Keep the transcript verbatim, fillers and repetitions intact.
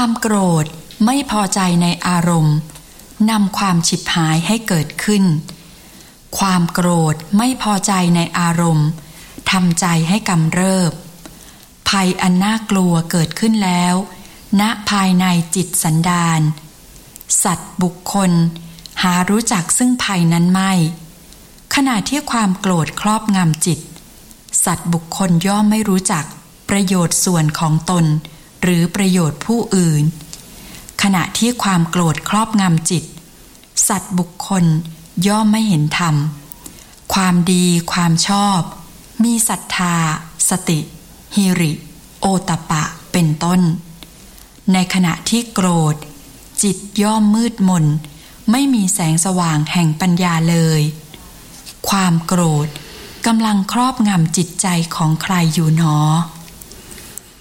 ความโกรธไม่พอใจในอารมณ์นำความฉิบหายให้เกิดขึ้นความโกรธไม่พอใจในอารมณ์ทำใจให้กำเริบภัยอันน่ากลัวเกิดขึ้นแล้วณภายในจิตสันดานสัตว์บุคคลหารู้จักซึ่งภัยนั้นไม่ขณะที่ความโกรธครอบงำจิตสัตว์บุคคลย่อมไม่รู้จักประโยชน์ส่วนของตนหรือประโยชน์ผู้อื่นขณะที่ความโกรธครอบงำจิตสัตว์บุคคลย่อมไม่เห็นธรรมความดีความชอบมีศรัทธาสติหิริโอตตัปปะเป็นต้นในขณะที่โกรธจิตย่อมมืดมนไม่มีแสงสว่างแห่งปัญญาเลยความโกรธกำลังครอบงำจิตใจของใครอยู่หนอ